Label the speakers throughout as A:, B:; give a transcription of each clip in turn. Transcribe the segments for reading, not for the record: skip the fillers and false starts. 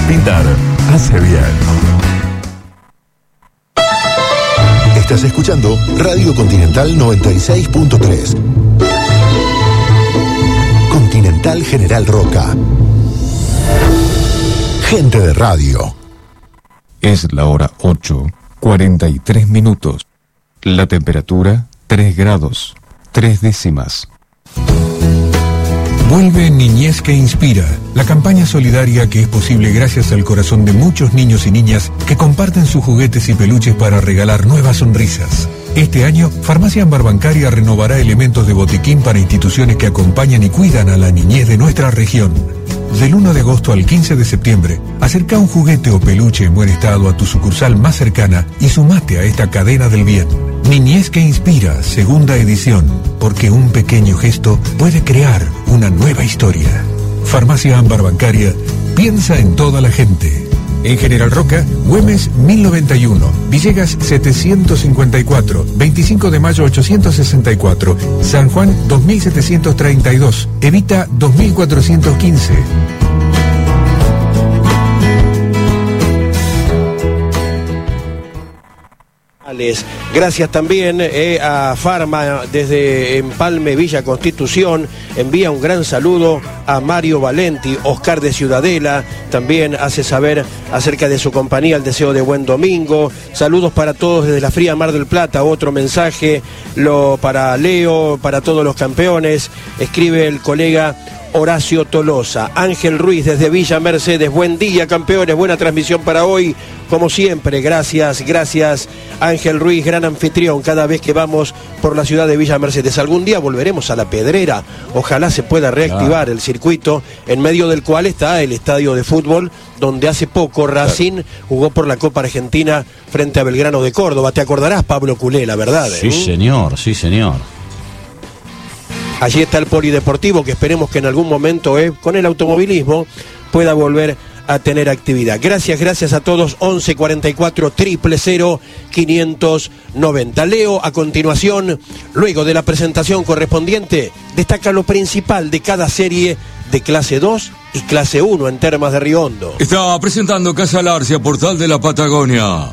A: Brindar hace bien.
B: Estás escuchando Radio Continental 96.3. Continental General Roca. Gente de radio.
C: Es la hora 8:43 minutos. La temperatura 3 grados, 3 décimas.
D: Vuelve Niñez que Inspira, la campaña solidaria que es posible gracias al corazón de muchos niños y niñas que comparten sus juguetes y peluches para regalar nuevas sonrisas. Este año, Farmacia Ámbar Bancaria renovará elementos de botiquín para instituciones que acompañan y cuidan a la niñez de nuestra región. Del 1 de agosto al 15 de septiembre, acerca un juguete o peluche en buen estado a tu sucursal más cercana y sumate a esta cadena del bien. Niñez que Inspira, segunda edición, porque un pequeño gesto puede crear una nueva historia. Farmacia Ámbar Bancaria, piensa en toda la gente. En General Roca, Güemes 1091, Villegas 754, 25 de mayo 864, San Juan 2732, Evita 2415.
E: Gracias también a Farma desde Empalme, Villa Constitución. Envía un gran saludo a Mario Valenti. Oscar de Ciudadela también hace saber acerca de su compañía, el deseo de buen domingo. Saludos para todos desde la fría Mar del Plata. Otro mensaje para Leo, para todos los campeones. Escribe el colega Horacio Tolosa. Ángel Ruiz desde Villa Mercedes. Buen día, campeones, buena transmisión para hoy, como siempre. Gracias Ángel Ruiz, gran anfitrión cada vez que vamos por la ciudad de Villa Mercedes. Algún día volveremos a La Pedrera, ojalá se pueda reactivar el circuito, en medio del cual está el estadio de fútbol, donde hace poco Racing jugó por la Copa Argentina frente a Belgrano de Córdoba. Te acordarás, Pablo Culela, ¿verdad?
F: Sí, señor.
E: Allí está el polideportivo, que esperemos que en algún momento, con el automovilismo, pueda volver a tener actividad. Gracias a todos. 11 44 000 590. Leo, a continuación, luego de la presentación correspondiente, destaca lo principal de cada serie de clase 2 y clase 1 en Termas de Río Hondo.
G: Está presentando Casa Larcia, Portal de la Patagonia.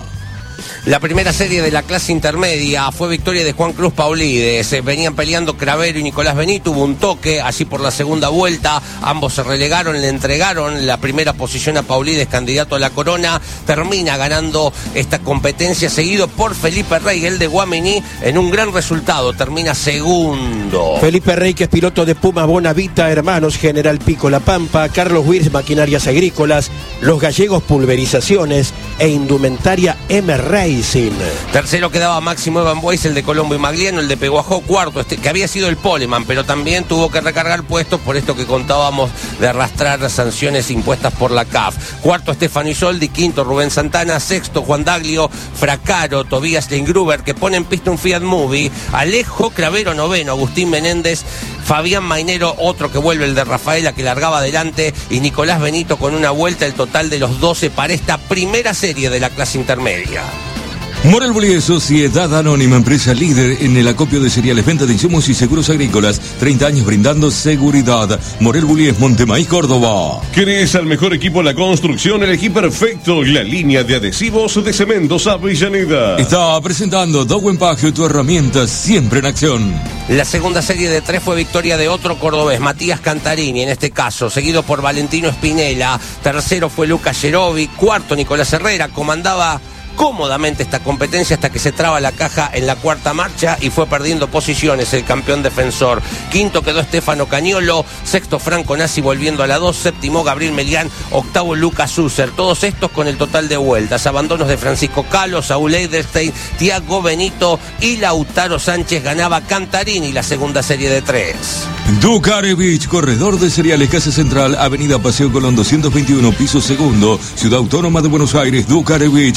H: La primera serie de la clase intermedia fue victoria de Juan Cruz Paulides. Venían peleando Cravero y Nicolás Benito, hubo un toque, así por la segunda vuelta, ambos se relegaron, le entregaron la primera posición a Paulides, candidato a la corona. Termina ganando esta competencia, seguido por Felipe Rey, el de Guaminí, en un gran resultado, termina segundo.
E: Felipe Rey, que es piloto de Puma Bonavita, Hermanos, General Pico La Pampa, Carlos Wirs, Maquinarias Agrícolas, Los Gallegos Pulverizaciones e Indumentaria M. Racing.
H: Tercero quedaba Máximo Evan Boys, el de Colombo y Magliano, el de Peguajó. Cuarto, que había sido el Poleman, pero también tuvo que recargar puestos por esto que contábamos de arrastrar sanciones impuestas por la CAF. Cuarto, Stefano Isoldi. Quinto, Rubén Santana. Sexto, Juan Daglio, Fracaro, Tobías Leingruber, que pone en pista un Fiat Movie. Alejo Cravero, noveno. Agustín Menéndez. Fabián Mainero, otro que vuelve, el de Rafaela, que largaba adelante, y Nicolás Benito con una vuelta, el total de los 12 para esta primera serie de la clase intermedia.
G: Morel Bullies, Sociedad Anónima, empresa líder en el acopio de cereales, venta de insumos y seguros agrícolas. 30 años brindando seguridad. Morel Bullies, Montemaíz, Córdoba.
I: ¿Querés al mejor equipo en la construcción? Elegí perfecto la línea de adhesivos de Cementos Avellaneda.
G: Está presentando Dowen Pagio, tu herramienta siempre en acción.
H: La segunda serie de 3 fue victoria de otro cordobés, Matías Cantarini, en este caso, seguido por Valentino Spinella. Tercero fue Lucas Gerovi. Cuarto, Nicolás Herrera. Comandaba cómodamente esta competencia hasta que se traba la caja en la cuarta marcha y fue perdiendo posiciones el campeón defensor. Quinto quedó Estefano Cañolo, sexto Franco Nassi volviendo a la 2, séptimo Gabriel Melián, octavo Lucas User. Todos estos con el total de vueltas. Abandonos de Francisco Calo, Saúl Eiderstein, Tiago Benito y Lautaro Sánchez. Ganaba Cantarini la segunda serie de 3.
G: Ducarevich, corredor de cereales, Casa Central, Avenida Paseo Colón 221, piso segundo, Ciudad Autónoma de Buenos Aires, ducarevich.com.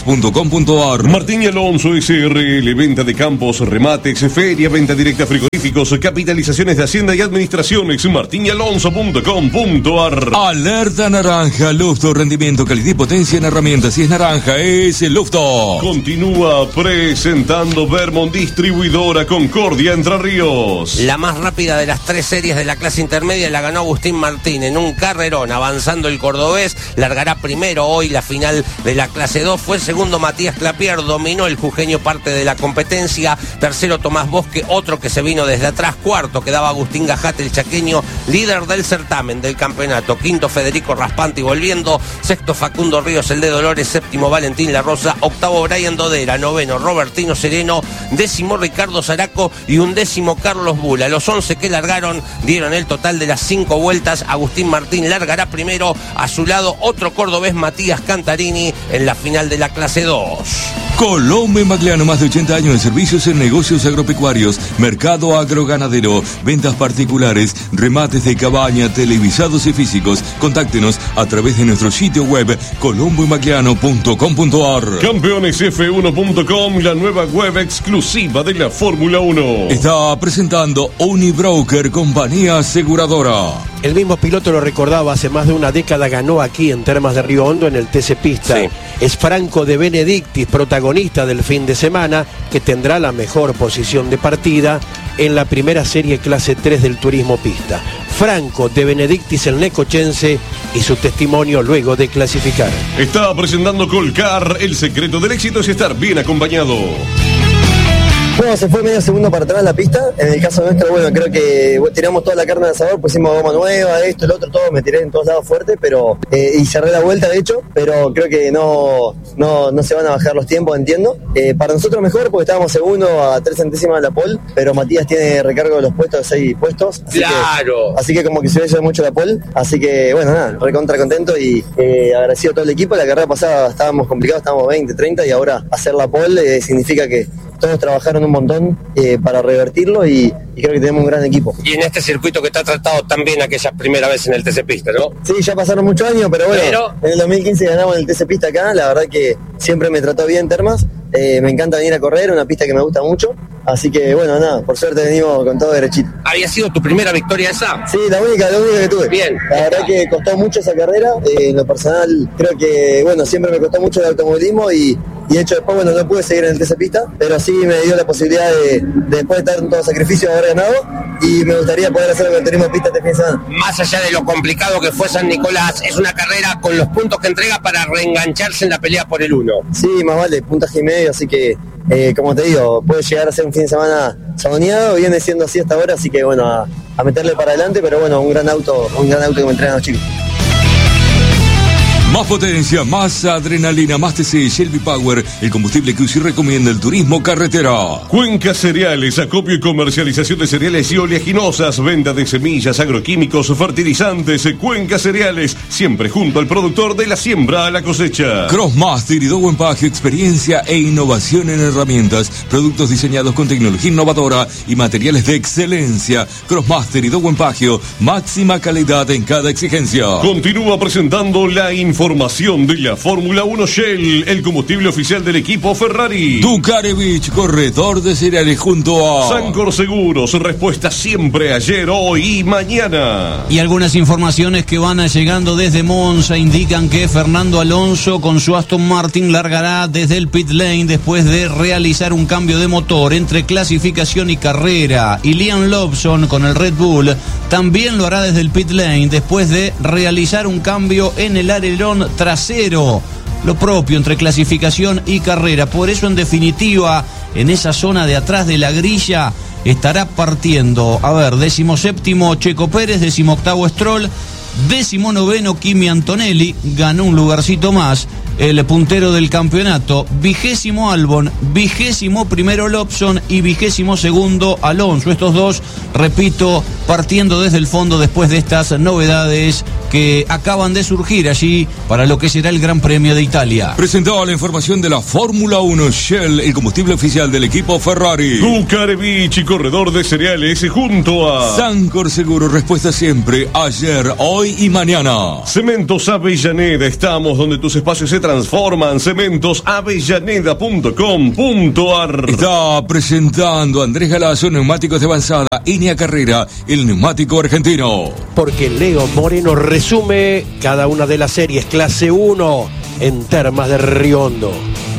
G: www.martinialonso.com.ar.
I: Martín y Alonso SRL, venta de campos, remates, feria, venta directa, frigoríficos, capitalizaciones de hacienda y administraciones. martinialonso.com.ar.
G: Alerta naranja, Lufto, rendimiento, calidad y potencia en herramientas. Si es naranja, es el Lufto.
I: Continúa presentando Vermont Distribuidora Concordia Entre Ríos.
H: La más rápida de las 3 series de la clase intermedia la ganó Agustín Martín en un carrerón, avanzando el cordobés. Largará primero hoy la final de la clase 2. Fue el segundo Matías Clapier, dominó el jujeño parte de la competencia. Tercero Tomás Bosque, otro que se vino desde atrás. Cuarto quedaba Agustín Gajate, el chaqueño, líder del certamen del campeonato. Quinto Federico Raspanti volviendo. Sexto Facundo Ríos, el de Dolores. Séptimo Valentín La Rosa. Octavo Brian Dodera. Noveno Robertino Sereno. Décimo Ricardo Zaraco y 11º Carlos Bula. Los 11 que largaron dieron el total de las 5 vueltas. Agustín Martín largará primero. A su lado otro cordobés, Matías Cantarini, en la final de la clase 2.
G: Colombo y Magliano, más de 80 años de servicios en negocios agropecuarios, mercado agroganadero, ventas particulares, remates de cabaña, televisados y físicos. Contáctenos a través de nuestro sitio web colomboymagliano.com.ar.
I: Campeonesf1.com, la nueva web exclusiva de la Fórmula 1.
G: Está presentando Unibroker, compañía aseguradora.
E: El mismo piloto lo recordaba, hace más de una década ganó aquí en Termas de Río Hondo en el TC Pista.
H: Sí.
E: Es Franco de Benedictis, protagonista del fin de semana, que tendrá la mejor posición de partida en la primera serie clase 3 del turismo pista. Franco de Benedictis, el necochense, y su testimonio luego de clasificar.
I: Está presentando Colcar, el secreto del éxito es estar bien acompañado.
A: Bueno, se fue medio segundo para atrás la pista. En el caso nuestro, bueno, creo que tiramos toda la carne de asador, pusimos goma nueva, esto, el otro, todo, me tiré en todos lados fuerte, pero y cerré la vuelta, de hecho, pero creo que no se van a bajar los tiempos, entiendo. Para nosotros mejor, porque estábamos segundo a 3 centésimas de la pole, pero Matías tiene recargo de los puestos, 6 puestos. Así que como que se ve mucho la pole. Así que, bueno, nada, recontra contento y agradecido a todo el equipo. La carrera pasada estábamos complicados, estábamos 20, 30 y ahora hacer la pole significa que todos trabajaron un montón para revertirlo y creo que tenemos un gran equipo.
H: Y en este circuito que te ha tratado tan bien aquella primera vez en el TC Pista, ¿no?
A: Sí, ya pasaron muchos años, pero bueno, en el 2015 ganamos en el TC Pista acá, la verdad que siempre me trató bien Termas, me encanta venir a correr, una pista que me gusta mucho, así que bueno, nada, por suerte venimos con todo derechito.
H: ¿Había sido tu primera victoria esa?
A: Sí, la única que tuve.
H: Bien.
A: La verdad que costó mucho esa carrera, en lo personal creo que, bueno, siempre me costó mucho el automovilismo y de hecho después, bueno, no pude seguir en el TC Pista, pero sí me dio la posibilidad de después de tanto sacrificio haber ganado y me gustaría poder hacer el turismo pista este fin de semana.
H: Más allá de lo complicado que fue San Nicolás, es una carrera con los puntos que entrega para reengancharse en la pelea por el 1.
A: Sí, más vale, puntaje y medio, así que como te digo, puede llegar a ser un fin de semana soñado, viene siendo así hasta ahora, así que bueno, a meterle para adelante, pero bueno, un gran auto que me entregan los chicos.
G: Más potencia, más adrenalina, más TC, Shelby Power, el combustible que UCI recomienda el turismo carretera.
I: Cuenca Cereales, acopio y comercialización de cereales y oleaginosas, venta de semillas, agroquímicos, fertilizantes. Cuenca Cereales, siempre junto al productor, de la siembra a la cosecha.
G: Crossmaster y Dow Pack, experiencia e innovación en herramientas, productos diseñados con tecnología innovadora y materiales de excelencia. Crossmaster y Dow Pack, máxima calidad en cada exigencia.
I: Continúa presentando la información de la Fórmula 1 Shell, el combustible oficial del equipo Ferrari.
G: Dukarevich, corredor de cereales junto a
I: Sancor Seguros, respuesta siempre ayer, hoy y mañana.
F: Y algunas informaciones que van llegando desde Monza indican que Fernando Alonso con su Aston Martin largará desde el pit lane después de realizar un cambio de motor entre clasificación y carrera. Y Liam Lawson con el Red Bull también lo hará desde el pit lane después de realizar un cambio en el alerón trasero, lo propio entre clasificación y carrera. Por eso, en definitiva, en esa zona de atrás de la grilla estará partiendo, 17º Checo Pérez, 18º Stroll, 19º Kimi Antonelli, ganó un lugarcito más, el puntero del campeonato, 20º Albon, 21º Lawson y 22º Alonso. Estos dos, repito, partiendo desde el fondo después de estas novedades que acaban de surgir allí para lo que será el Gran Premio de Italia.
G: Presentaba la información de la Fórmula 1 Shell, el combustible oficial del equipo Ferrari.
I: Dukarevich, corredor de cereales, junto a
G: Sancor Seguro, respuesta siempre, ayer, hoy y mañana.
I: Cementos Avellaneda, estamos donde tus espacios se transforman. Cementosavellaneda.com.ar.
G: Está presentando Andrés Galazo, Neumáticos de Avanzada, Iña Carrera, el neumático argentino.
E: Porque Leo Moreno resume cada una de las series clase 1 en Termas de Río Hondo.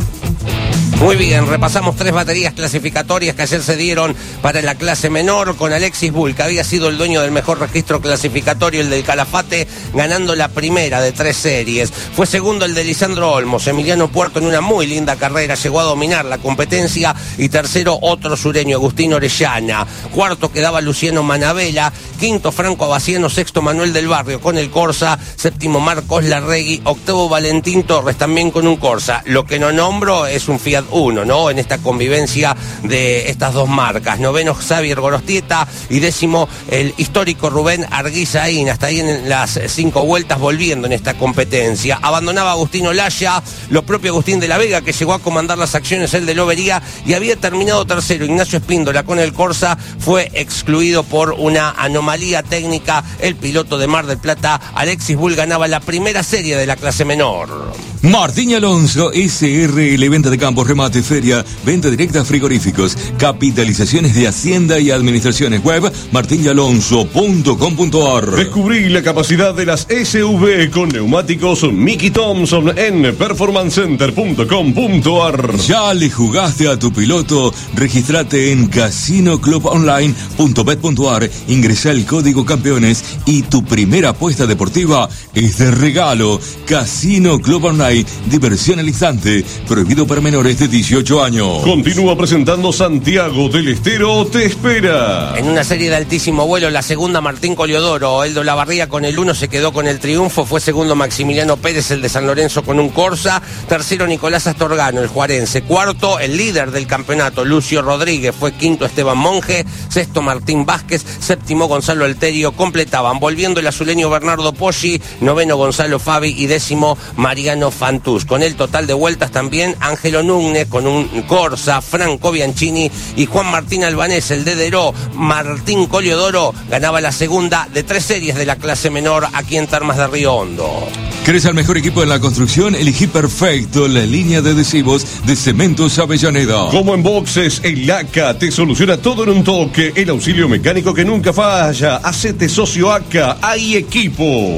H: Muy bien, repasamos 3 baterías clasificatorias que ayer se dieron para la clase menor con Alexis Bull, que había sido el dueño del mejor registro clasificatorio, el del Calafate, ganando la primera de 3 series. Fue segundo el de Lisandro Olmos. Emiliano Puerto en una muy linda carrera llegó a dominar la competencia, y tercero otro sureño, Agustín Orellana. Cuarto quedaba Luciano Manabela, quinto Franco Abaciano, sexto Manuel del Barrio con el Corsa, séptimo Marcos Larregui, octavo Valentín Torres también con un Corsa. Lo que no nombro es un Fiat Uno, ¿no? En esta convivencia de estas dos marcas. Noveno Xavier Gorostieta y décimo el histórico Rubén Arguizaín, hasta ahí en las 5 vueltas volviendo en esta competencia. Abandonaba Agustín Olaya, lo propio Agustín de la Vega, que llegó a comandar las acciones, el de Lobería, y había terminado tercero. Ignacio Espíndola con el Corsa fue excluido por una anomalía técnica. El piloto de Mar del Plata, Alexis Bull, ganaba la primera serie de la clase menor.
G: Martín Alonso, SRL, venta de campos, remate, feria, venta directa, frigoríficos, capitalizaciones de Hacienda y administraciones. Web martinalonso.com.ar.
I: Descubrí la capacidad de las SUV con neumáticos Mickey Thompson en performancecenter.com.ar.
G: ¿Ya le jugaste a tu piloto? Regístrate en casinoclubonline.bet.ar, ingresa el código campeones y tu primera apuesta deportiva es de regalo. Casino Club Online, diversión al instante, prohibido para menores de 18 años.
I: Continúa presentando Santiago del Estero te espera.
H: En una serie de altísimo vuelo, la segunda Martín Coliodoro, Eldo Lavarría con el 1 se quedó con el triunfo, fue segundo Maximiliano Pérez, el de San Lorenzo, con un Corsa, tercero Nicolás Astorgano, el juarense, cuarto el líder del campeonato, Lucio Rodríguez, fue quinto Esteban Monge, sexto Martín Vázquez, séptimo Gonzalo Alterio, completaban volviendo el azuleño Bernardo Poggi, noveno Gonzalo Fabi y décimo Mariano Fantús. Con el total de vueltas también Ángelo Núñez con un Corsa, Franco Bianchini y Juan Martín Albanés, el de Deró. Martín Coliodoro ganaba la segunda de 3 series de la clase menor aquí en Termas de Río Hondo.
G: ¿Querés al mejor equipo en la construcción? Elegí perfecto la línea de adhesivos de Cementos Avellaneda.
I: Como en boxes, el ACA te soluciona todo en un toque. El auxilio mecánico que nunca falla. Hacete socio ACA, hay equipo.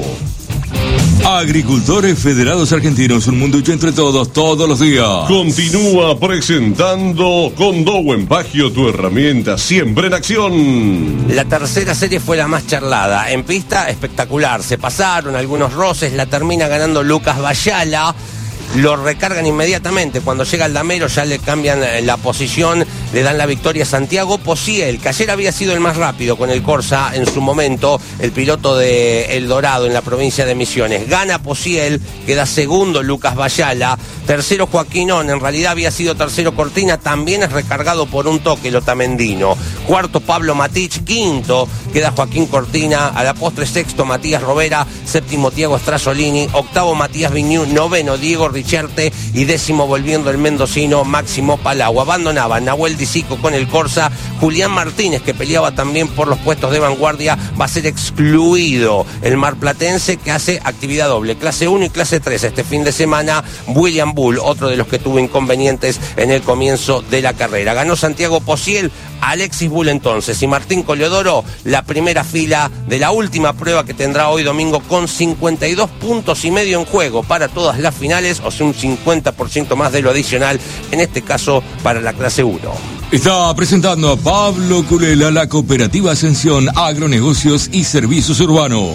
G: Agricultores Federados Argentinos, un mundo hecho entre todos, todos los días.
I: Continúa presentando con Dowen Pagio, tu herramienta siempre en acción.
H: La tercera serie fue la más charlada. En pista, espectacular. Se pasaron algunos roces, la termina ganando Lucas Bayala. Lo recargan inmediatamente. Cuando llega el damero ya le cambian la posición, le dan la victoria a Santiago Pociel, que ayer había sido el más rápido con el Corsa en su momento, el piloto de El Dorado en la provincia de Misiones. Gana Pociel, queda segundo Lucas Bayala, tercero Joaquinón, en realidad había sido tercero Cortina, también es recargado por un toque el otamendino. Cuarto Pablo Matich, quinto queda Joaquín Cortina, a la postre sexto Matías Robera, séptimo Tiago Strasolini, octavo Matías Viñú, noveno Diego Richerte y décimo volviendo el mendocino Máximo Palau. Abandonaba Nahuel Disico con el Corsa. Julián Martínez, que peleaba también por los puestos de vanguardia, va a ser excluido. El marplatense, que hace actividad doble, clase 1 y clase 3 este fin de semana. William Bull, otro de los que tuvo inconvenientes en el comienzo de la carrera. Ganó Santiago Pociel, Alexis Bull entonces y Martín Coliodoro la primera fila de la última prueba que tendrá hoy domingo, con 52 puntos y medio en juego para todas las finales, o sea, un 50% más de lo adicional, en este caso para la clase 1.
G: Está presentando a Pablo Culela, la Cooperativa Ascensión, Agronegocios y Servicios Urbanos.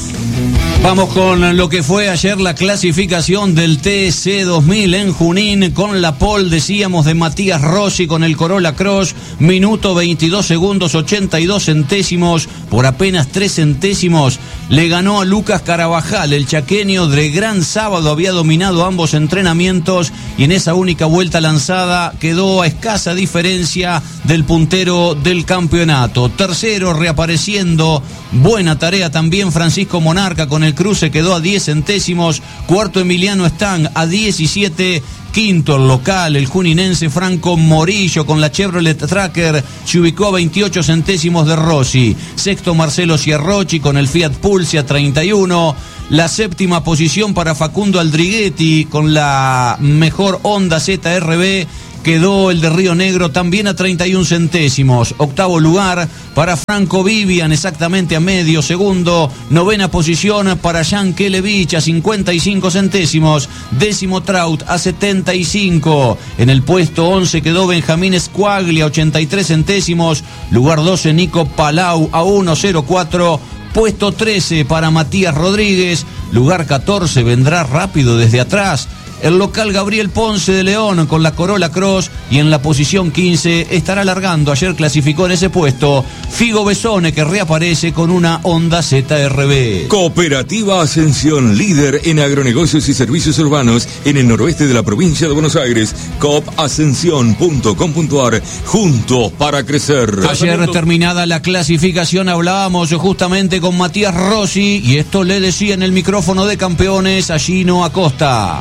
F: Vamos con lo que fue ayer la clasificación del TC 2000 en Junín, con la pole, decíamos, de Matías Rossi con el Corolla Cross, minuto 22 segundos 82 centésimos, por apenas 3 centésimos le ganó a Lucas Carabajal, el chaqueño de Gran Sábado, había dominado ambos entrenamientos y en esa única vuelta lanzada quedó a escasa diferencia distancia del puntero del campeonato. Tercero, reapareciendo, buena tarea también Francisco Monarca con el cruce, quedó a 10 centésimos. Cuarto, Emiliano Stang a 17. Quinto, el local, el juninense Franco Morillo con la Chevrolet Tracker, se ubicó a 28 centésimos de Rossi. Sexto, Marcelo Sierrochi con el Fiat Pulse a 31. La séptima posición para Facundo Aldriguetti con la mejor Honda ZRB. Quedó el de Río Negro también a 31 centésimos. Octavo lugar para Franco Vivian, exactamente a medio segundo. Novena posición para Jan Kelevich a 55 centésimos. Décimo, Traut a 75. En el puesto 11 quedó Benjamín Squagli a 83 centésimos. Lugar 12, Nico Palau a 1.04. Puesto 13 para Matías Rodríguez. Lugar 14, vendrá rápido desde atrás el local Gabriel Ponce de León con la Corolla Cross, y en la posición 15 estará largando, ayer clasificó en ese puesto, Figo Besone, que reaparece con una Honda ZRB.
G: Cooperativa Ascensión, líder en agronegocios y servicios urbanos en el noroeste de la provincia de Buenos Aires. coopascensión.com.ar, juntos para crecer.
F: Ayer terminada la clasificación hablábamos justamente con Matías Rossi y esto le decía en el micrófono de Campeones a Gino Acosta.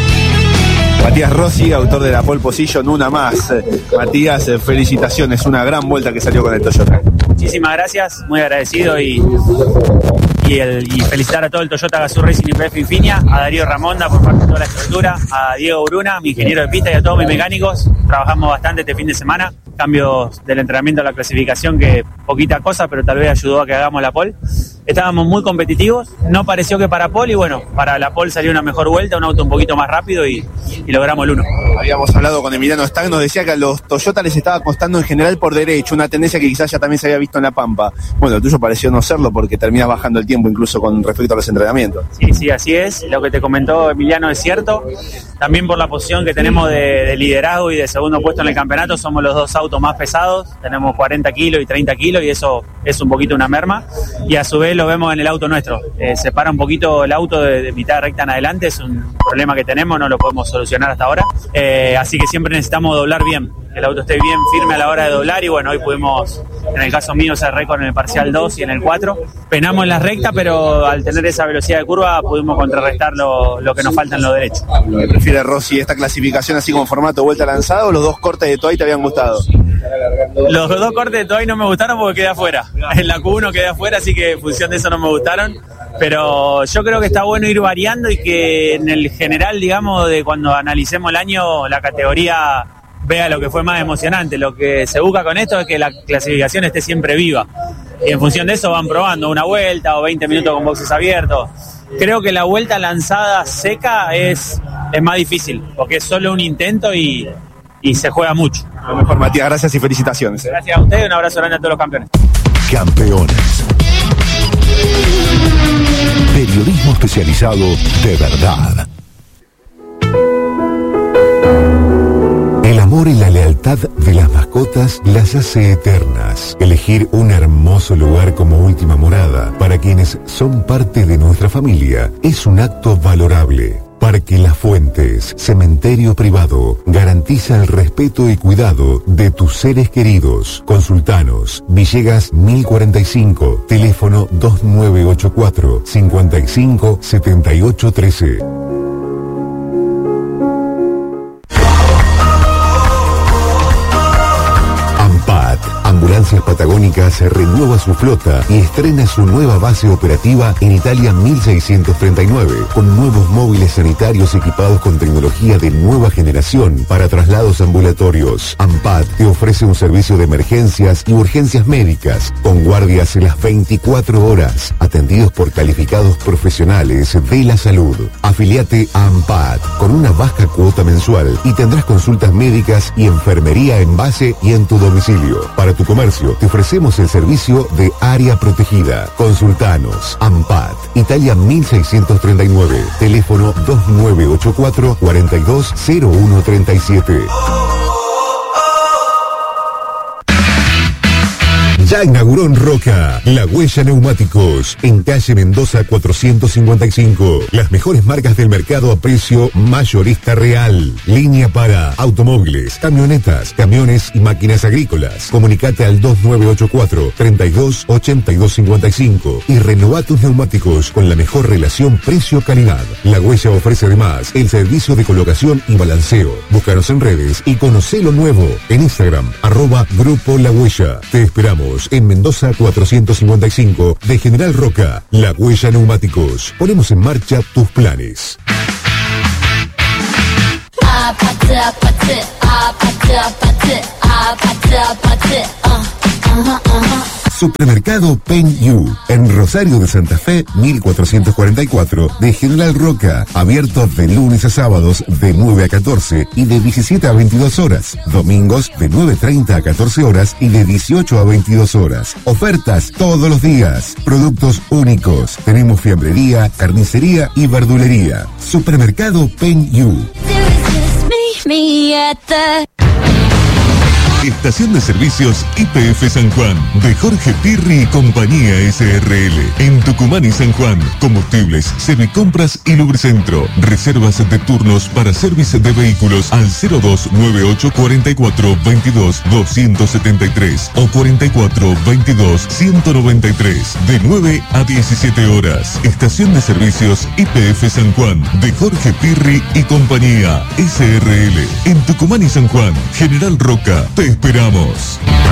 J: Matías Rossi, autor de la pole position, una más. Matías, felicitaciones, una gran vuelta que salió con el Toyota.
K: Muchísimas gracias, muy agradecido y felicitar a todo el Toyota Gazoo Racing YPF Infinia, a Darío Ramonda por parte de toda la estructura, a Diego Bruna, mi ingeniero de pista, y a todos mis mecánicos. Trabajamos bastante este fin de semana, cambios del entrenamiento a la clasificación, que poquita cosa, pero tal vez ayudó a que hagamos la pole. Estábamos muy competitivos, no pareció que para pole, y bueno, para la pole salió una mejor vuelta, un auto un poquito más rápido y logramos el 1.
J: Habíamos hablado con Emiliano Stang, nos decía que a los Toyota les estaba costando en general por derecho, una tendencia que quizás ya también se había visto en La Pampa. Bueno, el tuyo pareció no serlo porque terminas bajando el tiempo incluso con respecto a los entrenamientos.
K: Sí, así es, lo que te comentó Emiliano es cierto, también por la posición que tenemos de liderazgo y de segundo puesto en el campeonato, somos los dos autos más pesados, tenemos 40 kilos y 30 kilos y eso es un poquito una merma, y a su vez lo vemos en el auto nuestro, se para un poquito el auto de mitad recta en adelante, es un problema que tenemos, no lo podemos solucionar hasta ahora, así que siempre necesitamos doblar bien, que el auto esté bien firme a la hora de doblar, y bueno, hoy pudimos, en el caso mío, cerré con el parcial 2 y en el 4, penamos en la recta, pero al tener esa velocidad de curva pudimos contrarrestar lo que nos falta en lo derecho.
J: ¿Prefiere Rossi esta clasificación así como formato vuelta lanzada o los dos cortes de Toay te habían gustado?
K: Los dos cortes de Toay no me gustaron porque quedé afuera, en la Q1 quedé afuera, así que en función de eso no me gustaron, pero yo creo que está bueno ir variando y que en el general, digamos, de cuando analicemos el año, la categoría vea lo que fue más emocionante. Lo que se busca con esto es que la clasificación esté siempre viva, y en función de eso van probando una vuelta o 20 minutos con boxes abiertos. Creo que la vuelta lanzada seca es más difícil, porque es solo un intento y se juega mucho.
J: Lo mejor, Matías, gracias y felicitaciones.
K: Gracias a ustedes, un abrazo grande a todos los campeones.
B: Campeones. Periodismo especializado de verdad. El amor y la lealtad de las mascotas las hace eternas. Elegir un hermoso lugar como última morada para quienes son parte de nuestra familia es un acto valorable. Parque Las Fuentes, cementerio privado, garantiza el respeto y cuidado de tus seres queridos. Consultanos, Villegas 1045, teléfono 2984 55 78 13. Ambulancias Patagónicas renueva su flota y estrena su nueva base operativa en Italia 1639, con nuevos móviles sanitarios equipados con tecnología de nueva generación para traslados ambulatorios. AMPAT te ofrece un servicio de emergencias y urgencias médicas, con guardias en las 24 horas, atendidos por calificados profesionales de la salud. Afiliate a AMPAT con una baja cuota mensual y tendrás consultas médicas y enfermería en base y en tu domicilio. Para tu comercio, te ofrecemos el servicio de área protegida. Consultanos. AMPAT, Italia 1639, teléfono 2984 420137. la inauguró en Roca. La Huella Neumáticos, en calle Mendoza 455. Las mejores marcas del mercado a precio mayorista real. Línea para automóviles, camionetas, camiones y máquinas agrícolas. Comunicate al 2984 32 82 55 y renová tus neumáticos con la mejor relación precio-calidad. La Huella ofrece además el servicio de colocación y balanceo. Búscanos en redes y conocé lo nuevo en Instagram, @Grupo La Huella. Te esperamos en Mendoza 455 de General Roca. La Huella Neumáticos. Ponemos en marcha tus planes. Supermercado Pen You, en Rosario de Santa Fe, 1444, de General Roca, abierto de lunes a sábados de 9 a 14 y de 17 a 22 horas, domingos de 9:30 a 14 horas y de 18 a 22 horas. Ofertas todos los días, productos únicos, tenemos fiambrería, carnicería y verdulería. Supermercado Pen You.
L: Estación de Servicios YPF San Juan, de Jorge Pirri y Compañía SRL. En Tucumán y San Juan, combustibles, servicompras y lubricentro. Reservas de turnos para servicio de vehículos al 0298 44 22 273 o 44 22 193, de 9 a 17 horas. Estación de Servicios YPF San Juan, de Jorge Pirri y Compañía SRL. En Tucumán y San Juan, General Roca. Te esperamos.